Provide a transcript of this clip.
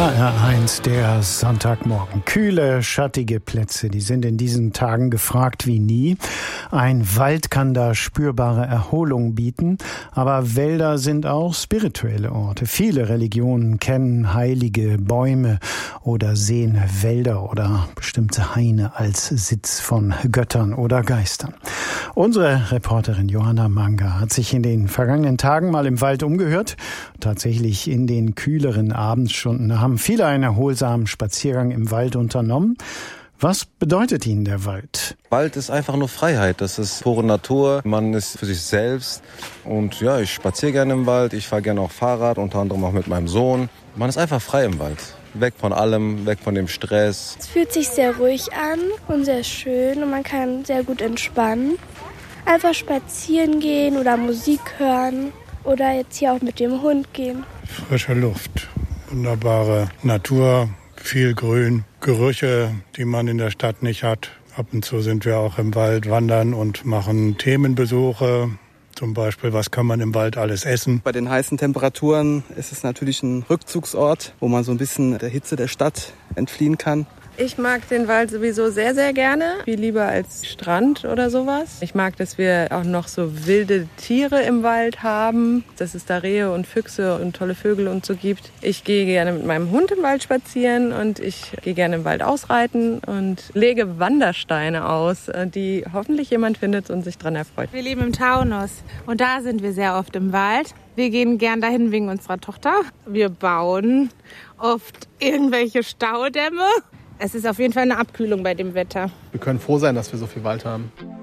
HR1, der Sonntagmorgen. Kühle, schattige Plätze, die sind in diesen Tagen gefragt wie nie. Ein Wald kann da spürbare Erholung bieten, aber Wälder sind auch spirituelle Orte. Viele Religionen kennen heilige Bäume oder sehen Wälder oder bestimmte Haine als Sitz von Göttern oder Geistern. Unsere Reporterin Johanna Manga hat sich in den vergangenen Tagen mal im Wald umgehört. Tatsächlich in den kühleren Abendstunden haben viele einen erholsamen Spaziergang im Wald unternommen. Was bedeutet Ihnen der Wald? Wald ist einfach nur Freiheit. Das ist pure Natur. Man ist für sich selbst. Und ja, ich spaziere gerne im Wald. Ich fahre gerne auch Fahrrad, unter anderem auch mit meinem Sohn. Man ist einfach frei im Wald. Weg von allem, weg von dem Stress. Es fühlt sich sehr ruhig an und sehr schön und man kann sehr gut entspannen. Einfach spazieren gehen oder Musik hören oder jetzt hier auch mit dem Hund gehen. Frische Luft, wunderbare Natur, viel Grün, Gerüche, die man in der Stadt nicht hat. Ab und zu sind wir auch im Wald wandern und machen Themenbesuche. Zum Beispiel, was kann man im Wald alles essen? Bei den heißen Temperaturen ist es natürlich ein Rückzugsort, wo man so ein bisschen der Hitze der Stadt entfliehen kann. Ich mag den Wald sowieso sehr, sehr gerne. Viel lieber als Strand oder sowas. Ich mag, dass wir auch noch so wilde Tiere im Wald haben. Dass es da Rehe und Füchse und tolle Vögel und so gibt. Ich gehe gerne mit meinem Hund im Wald spazieren und ich gehe gerne im Wald ausreiten und lege Wandersteine aus, die hoffentlich jemand findet und sich dran erfreut. Wir leben im Taunus und da sind wir sehr oft im Wald. Wir gehen gern dahin wegen unserer Tochter. Wir bauen oft irgendwelche Staudämme. Es ist auf jeden Fall eine Abkühlung bei dem Wetter. Wir können froh sein, dass wir so viel Wald haben.